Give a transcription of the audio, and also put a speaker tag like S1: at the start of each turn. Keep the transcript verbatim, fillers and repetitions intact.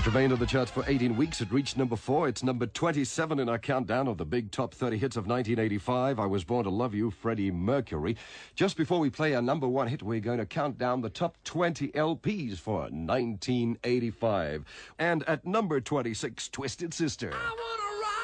S1: It's remained on the charts for eighteen weeks. It reached number four. It's number twenty-seven in our countdown of the big top thirty hits of nineteen eighty-five. I Was Born to Love You, Freddie Mercury. Just before we play our number one hit, we're going to count down the top twenty L Ps for nineteen eighty-five. And at number twenty-six, Twisted Sister.
S2: I wanna